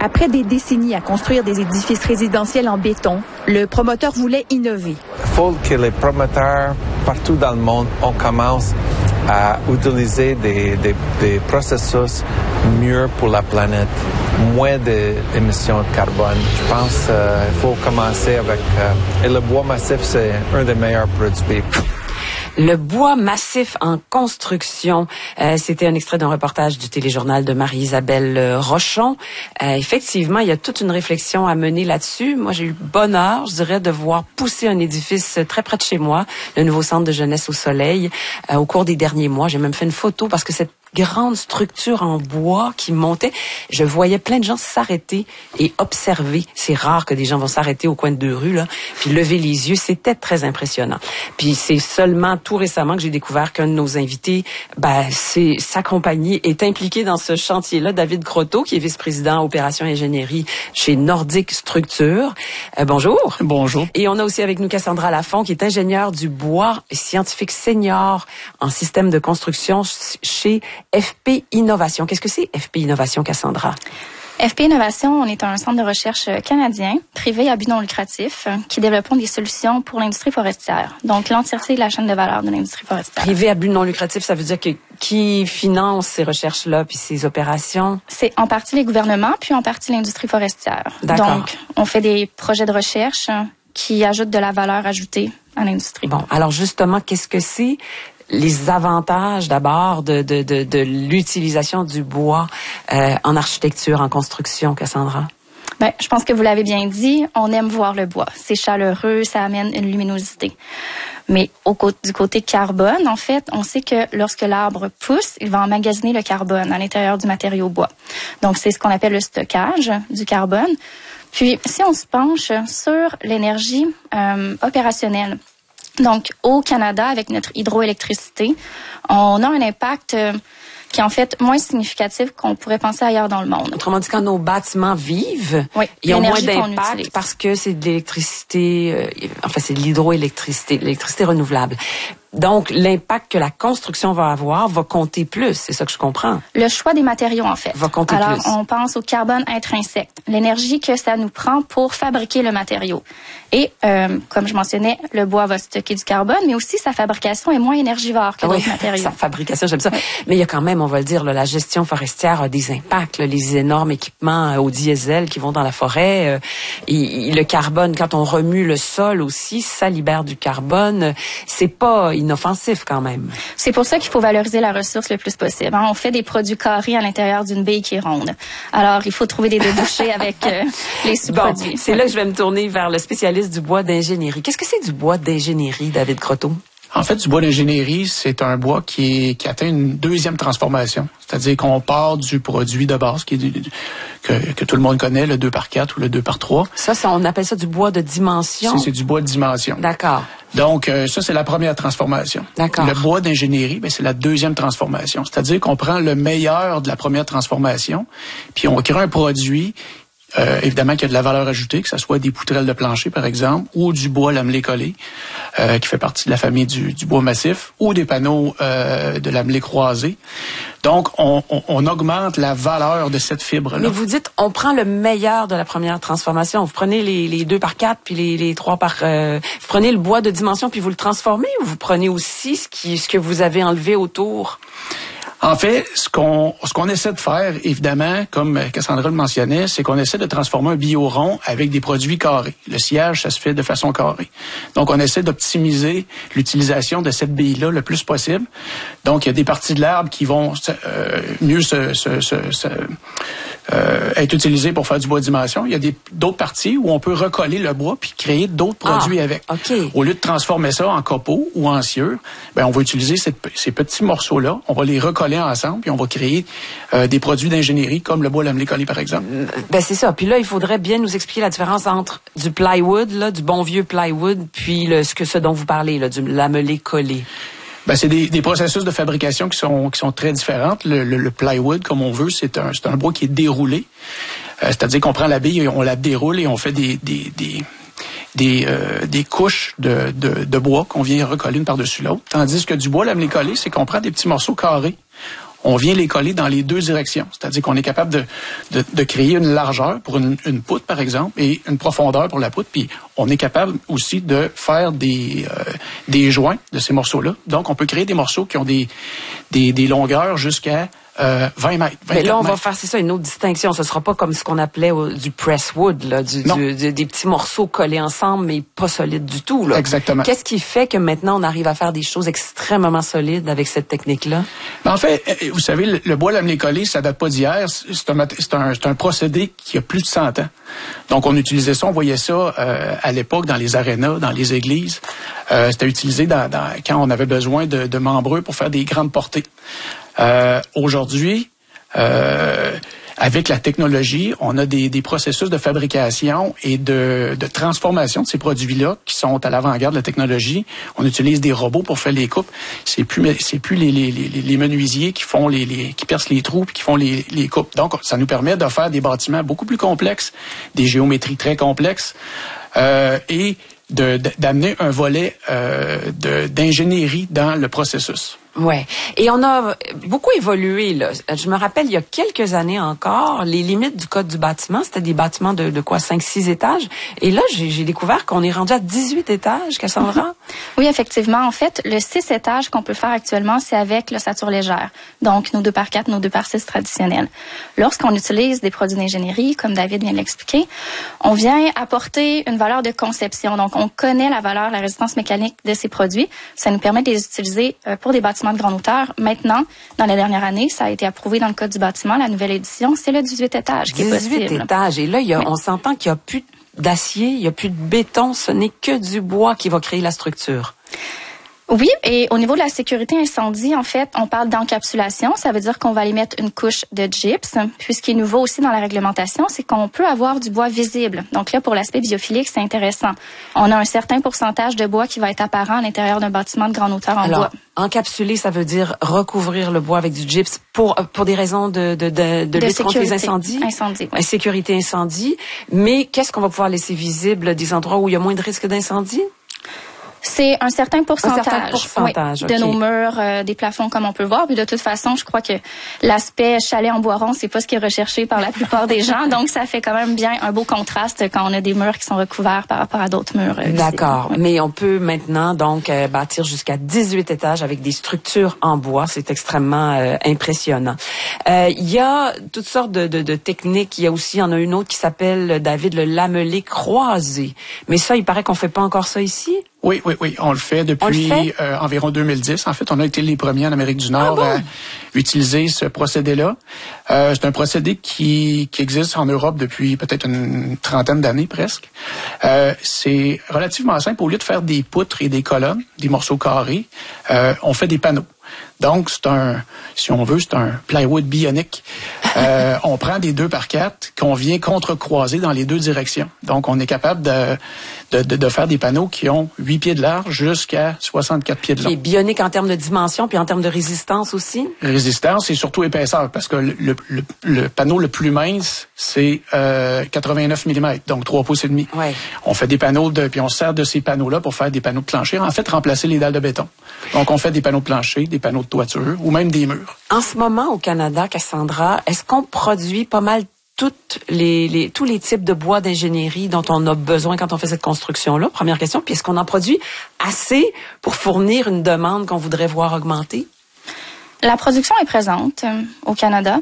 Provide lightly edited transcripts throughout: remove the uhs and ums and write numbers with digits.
Après des décennies à construire des édifices résidentiels en béton, le promoteur voulait innover. Il faut que les promoteurs partout dans le monde, on commence à utiliser des processus mieux pour la planète, moins d'émissions de carbone. Je pense qu'il faut commencer avec... et le bois massif, c'est un des meilleurs produits. Le bois massif en construction. C'était un extrait d'un reportage du téléjournal de Marie-Isabelle Rochon. Effectivement, il y a toute une réflexion à mener là-dessus. Moi, j'ai eu le bonheur, je dirais, de voir pousser un édifice très près de chez moi, le nouveau centre de jeunesse au soleil, au cours des derniers mois. J'ai même fait une photo parce que cette grande structure en bois qui montait, je voyais plein de gens s'arrêter et observer. C'est rare que des gens vont s'arrêter au coin de deux rues, là, puis lever les yeux. C'était très impressionnant. Puis c'est seulement tout récemment que j'ai découvert qu'un de nos invités, sa compagnie est impliquée dans ce chantier-là, David Croteau, qui est vice-président opération ingénierie chez Nordic Structure. Bonjour. Bonjour. Et on a aussi avec nous Cassandra Lafont, qui est ingénieure du bois, scientifique senior en système de construction chez FP Innovation. Qu'est-ce que c'est FP Innovation, Cassandra? FP Innovation, on est un centre de recherche canadien, privé à but non lucratif, qui développe des solutions pour l'industrie forestière. Donc, l'entièreté de la chaîne de valeur de l'industrie forestière. Privé à but non lucratif, ça veut dire que qui finance ces recherches-là puis ces opérations? C'est en partie les gouvernements, puis en partie l'industrie forestière. D'accord. Donc, on fait des projets de recherche qui ajoutent de la valeur ajoutée à l'industrie. Bon, alors justement, qu'est-ce que c'est? Les avantages d'abord de l'utilisation du bois en architecture, en construction, Cassandra? Ben, je pense que vous l'avez bien dit, on aime voir le bois. C'est chaleureux, ça amène une luminosité. Mais du côté carbone, en fait, on sait que lorsque l'arbre pousse, il va emmagasiner le carbone à l'intérieur du matériau bois. Donc, c'est ce qu'on appelle le stockage du carbone. Puis, si on se penche sur l'énergie opérationnelle, donc, au Canada, avec notre hydroélectricité, on a un impact qui est en fait moins significatif qu'on pourrait penser ailleurs dans le monde. Autrement dit, quand nos bâtiments vivent, oui, ils ont moins d'impact parce que c'est de l'électricité, c'est de l'hydroélectricité, l'électricité renouvelable. Donc, l'impact que la construction va avoir va compter plus, c'est ça que je comprends. Le choix des matériaux, en fait. Va compter plus. Alors, on pense au carbone intrinsèque, l'énergie que ça nous prend pour fabriquer le matériau. Et, comme je mentionnais, le bois va stocker du carbone, mais aussi sa fabrication est moins énergivore que d'autres matériaux. Sa fabrication, j'aime ça. Oui. Mais il y a quand même, on va le dire, la gestion forestière a des impacts, les énormes équipements au diesel qui vont dans la forêt. Le carbone, quand on remue le sol aussi, ça libère du carbone. C'est pas inoffensif quand même. C'est pour ça qu'il faut valoriser la ressource le plus possible. On fait des produits carrés à l'intérieur d'une bille qui est ronde. Alors, il faut trouver des débouchés avec les sous-produits. Bon, c'est là que je vais me tourner vers le spécialiste du bois d'ingénierie. Qu'est-ce que c'est du bois d'ingénierie, David Croteau? En fait, du bois d'ingénierie, c'est un bois qui atteint une deuxième transformation. C'est-à-dire qu'on part du produit de base que tout le monde connaît, le 2x4 ou le 2x3. Ça, on appelle ça du bois de dimension? C'est du bois de dimension. D'accord. Donc, ça, c'est la première transformation. D'accord. Le bois d'ingénierie, c'est la deuxième transformation. C'est-à-dire qu'on prend le meilleur de la première transformation, puis on crée un produit évidemment qu'il y a de la valeur ajoutée, que ce soit des poutrelles de plancher, par exemple, ou du bois lamelé collé, qui fait partie de la famille du bois massif, ou des panneaux de lamelé croisé. Donc, on augmente la valeur de cette fibre-là. Mais vous dites, on prend le meilleur de la première transformation. Vous prenez les 2x4 puis les 3x... vous prenez le bois de dimension puis vous le transformez, ou vous prenez aussi ce que vous avez enlevé autour? En fait, ce qu'on essaie de faire, évidemment, comme Cassandra le mentionnait, c'est qu'on essaie de transformer un bio-rond avec des produits carrés. Le sciage, ça se fait de façon carrée. Donc, on essaie d'optimiser l'utilisation de cette bille-là le plus possible. Donc, il y a des parties de l'arbre qui vont mieux être utilisées pour faire du bois de dimension. Il y a d'autres parties où on peut recoller le bois puis créer d'autres produits avec. Okay. Au lieu de transformer ça en copeaux ou en sciure, on va utiliser ces petits morceaux-là, on va les recoller ensemble, puis on va créer des produits d'ingénierie comme le bois lamelé collé, par exemple. C'est ça. Puis là, il faudrait bien nous expliquer la différence entre du plywood, du bon vieux plywood, puis ce dont vous parlez, du lamelé collé. C'est des processus de fabrication qui sont très différents. Le plywood, comme on veut, c'est un bois qui est déroulé. C'est-à-dire qu'on prend la bille, on la déroule et on fait des couches de bois qu'on vient recoller une par-dessus l'autre. Tandis que du bois lamelé collé, c'est qu'on prend des petits morceaux carrés. on vient les coller dans les deux directions. C'est-à-dire qu'on est capable de créer une largeur pour une poutre, par exemple, et une profondeur pour la poutre. Puis on est capable aussi de faire des joints de ces morceaux-là. Donc, on peut créer des morceaux qui ont des longueurs jusqu'à 20 mètres. Mais là, on va mètres. faire, c'est ça, une autre distinction. Ce sera pas comme ce qu'on appelait du presswood, là, des petits morceaux collés ensemble, mais pas solides du tout, là. Exactement. Qu'est-ce qui fait que maintenant, on arrive à faire des choses extrêmement solides avec cette technique-là? En fait, vous savez, le bois lamelé collé, ça date pas d'hier. C'est un procédé qui a plus de 100 ans. Donc, on utilisait ça, on voyait ça à l'époque dans les arénas, dans les églises. C'était utilisé quand on avait besoin de membreux pour faire des grandes portées. Aujourd'hui, avec la technologie, on a des processus de fabrication et de transformation de ces produits-là qui sont à l'avant-garde de la technologie. On utilise des robots pour faire les coupes. C'est plus les menuisiers qui font qui percent les trous puis qui font les coupes. Donc, ça nous permet de faire des bâtiments beaucoup plus complexes, des géométries très complexes et d'amener un volet d'ingénierie dans le processus. Ouais. Et on a beaucoup évolué, là. Je me rappelle, il y a quelques années encore, les limites du code du bâtiment, c'était des bâtiments de quoi, 5-6 étages. Et là, j'ai découvert qu'on est rendu à 18 étages, Cassandra. Oui, effectivement. En fait, le 6 étages qu'on peut faire actuellement, c'est avec l'ossature légère. Donc, nos 2x4, nos 2x6 traditionnels. Lorsqu'on utilise des produits d'ingénierie, comme David vient de l'expliquer, on vient apporter une valeur de conception. Donc, on connaît la valeur, la résistance mécanique de ces produits. Ça nous permet de les utiliser pour des bâtiments de grande hauteur. Maintenant, dans les dernières années, ça a été approuvé dans le Code du bâtiment, la nouvelle édition, c'est le 18 étages qui est possible. 18 étages. Et là, on s'entend qu'il n'y a plus d'acier, il n'y a plus de béton, ce n'est que du bois qui va créer la structure. Oui, et au niveau de la sécurité incendie, en fait, on parle d'encapsulation. Ça veut dire qu'on va aller mettre une couche de gypse. Puis ce qui est nouveau aussi dans la réglementation, c'est qu'on peut avoir du bois visible. Donc là, pour l'aspect biophilique, c'est intéressant. On a un certain pourcentage de bois qui va être apparent à l'intérieur d'un bâtiment de grande hauteur en bois. Encapsuler, ça veut dire recouvrir le bois avec du gypse pour des raisons de lutte contre les incendies. Oui. Sécurité incendie. Mais qu'est-ce qu'on va pouvoir laisser visible des endroits où il y a moins de risque d'incendie? C'est un certain pourcentage, oui, de nos murs, des plafonds comme on peut voir. Puis de toute façon, je crois que l'aspect chalet en bois rond, c'est pas ce qui est recherché par la plupart des gens. Donc, ça fait quand même bien un beau contraste quand on a des murs qui sont recouverts par rapport à d'autres murs. D'accord. Oui. Mais on peut maintenant donc bâtir jusqu'à 18 étages avec des structures en bois. C'est extrêmement impressionnant. Il y a toutes sortes de techniques. Il y en a une autre qui s'appelle, David, le lamelé croisé. Mais ça, il paraît qu'on fait pas encore ça ici. Oui. On le fait depuis environ 2010. En fait, on a été les premiers en Amérique du Nord à utiliser ce procédé-là. C'est un procédé qui existe en Europe depuis peut-être une trentaine d'années presque. C'est relativement simple. Au lieu de faire des poutres et des colonnes, des morceaux carrés, on fait des panneaux. Donc, c'est un plywood bionique. On prend des 2x4 qu'on vient contre-croiser dans les deux directions. Donc, on est capable de faire des panneaux qui ont 8 pieds de large jusqu'à 64 pieds de long. Qui est bionique en termes de dimension puis en termes de résistance aussi? Résistance et surtout épaisseur, parce que le panneau le plus mince, c'est 89 mm, donc 3 pouces et demi. Ouais. On fait des panneaux puis on se sert de ces panneaux-là pour faire des panneaux de plancher. En fait, remplacer les dalles de béton. Donc, on fait des panneaux de plancher, des panneaux de toiture ou même des murs. En ce moment, au Canada, Cassandra, est-ce qu'on produit pas mal tous les types de bois d'ingénierie dont on a besoin quand on fait cette construction-là? Première question. Puis est-ce qu'on en produit assez pour fournir une demande qu'on voudrait voir augmenter? La production est présente au Canada.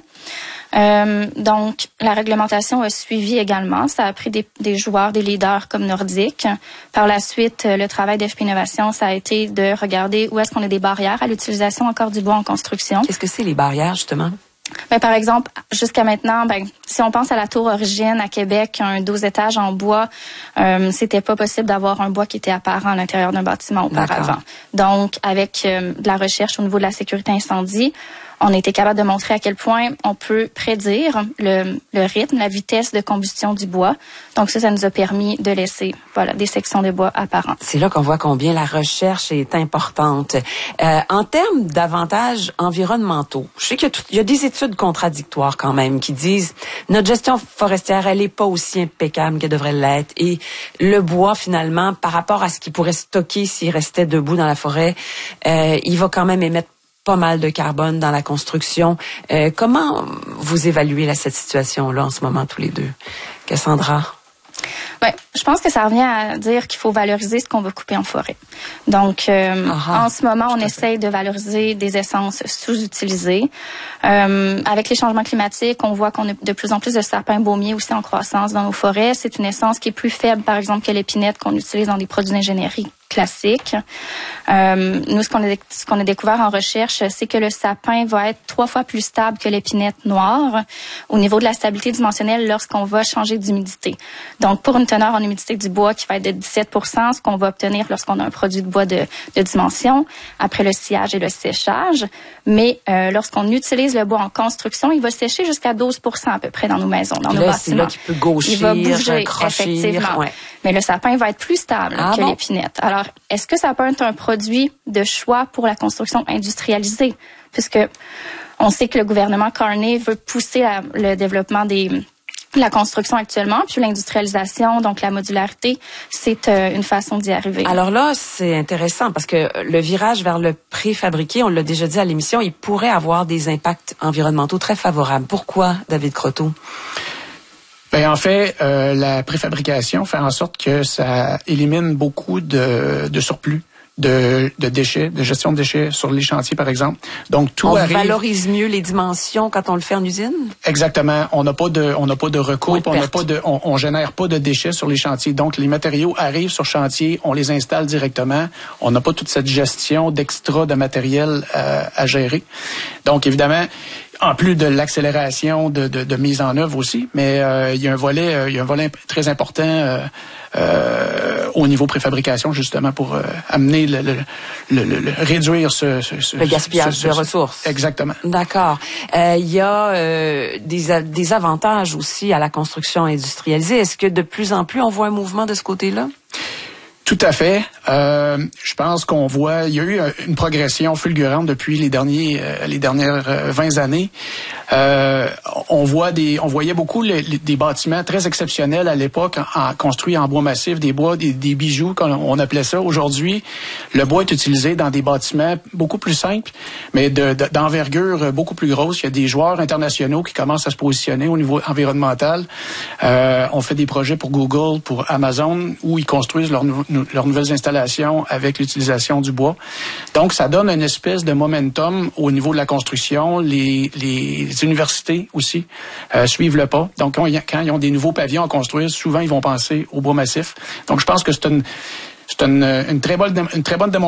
Donc, la réglementation a suivi également. Ça a pris des joueurs, des leaders comme Nordic. Par la suite, le travail d'FP Innovation, ça a été de regarder où est-ce qu'on a des barrières à l'utilisation encore du bois en construction. Qu'est-ce que c'est les barrières, justement? Ben, par exemple, jusqu'à maintenant, si on pense à la tour Origine à Québec, un 12 étages en bois, c'était pas possible d'avoir un bois qui était apparent à l'intérieur d'un bâtiment auparavant. Donc, avec de la recherche au niveau de la sécurité incendie, on a été capable de montrer à quel point on peut prédire le rythme, la vitesse de combustion du bois. Donc ça nous a permis de laisser des sections de bois apparentes. C'est là qu'on voit combien la recherche est importante. En termes d'avantages environnementaux, je sais qu'il y a des études contradictoires quand même qui disent notre gestion forestière, elle est pas aussi impeccable qu'elle devrait l'être. Et le bois, finalement, par rapport à ce qu'il pourrait stocker s'il restait debout dans la forêt, il va quand même émettre pas mal de carbone dans la construction. Comment vous évaluez cette situation-là en ce moment, tous les deux? Cassandra? Ouais, je pense que ça revient à dire qu'il faut valoriser ce qu'on va couper en forêt. Donc, en ce moment, on essaye de valoriser des essences sous-utilisées. Avec les changements climatiques, on voit qu'on a de plus en plus de sapins baumiers aussi en croissance dans nos forêts. C'est une essence qui est plus faible, par exemple, que l'épinette qu'on utilise dans des produits d'ingénierie classiques. Nous, ce qu'on a découvert en recherche, c'est que le sapin va être 3 fois plus stable que l'épinette noire au niveau de la stabilité dimensionnelle lorsqu'on va changer d'humidité. Donc, pour une teneur en humidité du bois qui va être de 17%, ce qu'on va obtenir lorsqu'on a un produit de bois de dimension, après le sciage et le séchage. Mais lorsqu'on utilise le bois en construction, il va sécher jusqu'à 12% à peu près dans nos maisons, dans nos bâtiments. C'est là qu'il peut gauchir, il va bouger, crochir, effectivement. Ouais. Mais le sapin va être plus stable que l'épinette. Alors, est-ce que ça peut être un produit de choix pour la construction industrialisée? Puisque on sait que le gouvernement Carney veut pousser le développement de la construction actuellement, puis l'industrialisation, donc la modularité, c'est une façon d'y arriver. Alors là, c'est intéressant parce que le virage vers le préfabriqué, on l'a déjà dit à l'émission, il pourrait avoir des impacts environnementaux très favorables. Pourquoi, David Croteau? En fait, la préfabrication fait en sorte que ça élimine beaucoup de surplus de déchets, de gestion de déchets sur les chantiers, par exemple. Donc, tout arrive. On valorise mieux les dimensions quand on le fait en usine? Exactement. On n'a pas de recours, on génère pas de déchets sur les chantiers. Donc, les matériaux arrivent sur chantier, on les installe directement. On n'a pas toute cette gestion d'extra de matériel à gérer. Donc, évidemment, en plus de l'accélération de mise en œuvre aussi, mais il y a un volet très important au niveau préfabrication, justement, pour amener réduire le gaspillage de ressources. Exactement. D'accord. Il y a des avantages aussi à la construction industrialisée. Est-ce que de plus en plus on voit un mouvement de ce côté-là? Tout à fait. Je pense qu'on voit, il y a eu une progression fulgurante depuis les dernières 20 années. On voyait beaucoup des bâtiments très exceptionnels à l'époque, construits en bois massif, des bijoux, comme on appelait ça. Aujourd'hui, le bois est utilisé dans des bâtiments beaucoup plus simples, mais d'envergure beaucoup plus grosse. Il y a des joueurs internationaux qui commencent à se positionner au niveau environnemental. On fait des projets pour Google, pour Amazon, où ils construisent leurs nouvelles installations avec l'utilisation du bois. Donc, ça donne une espèce de momentum au niveau de la construction. Les universités aussi suivent le pas. Donc, quand ils ont des nouveaux pavillons à construire, souvent, ils vont penser au bois massif. Donc, je pense que c'est une très bonne démonstration